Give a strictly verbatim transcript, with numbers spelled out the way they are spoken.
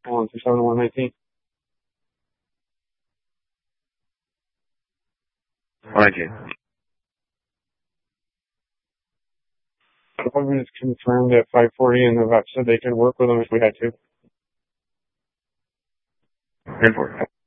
one two seven one nineteen. one nineteen. The government is confirmed at five forty, and the vet said they could work with them if we had to. ten four.